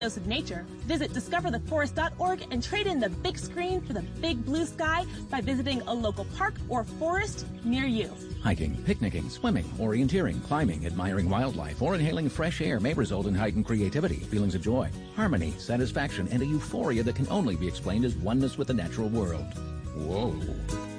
dose of nature. Visit discovertheforest.org and trade in the big screen for the big blue sky by visiting a local park or forest near you. Hiking, picnicking, swimming, orienteering, climbing, admiring wildlife, or inhaling fresh air may result in heightened creativity, feelings of joy, harmony, satisfaction, and a euphoria that can only be explained as oneness with the natural world. Whoa.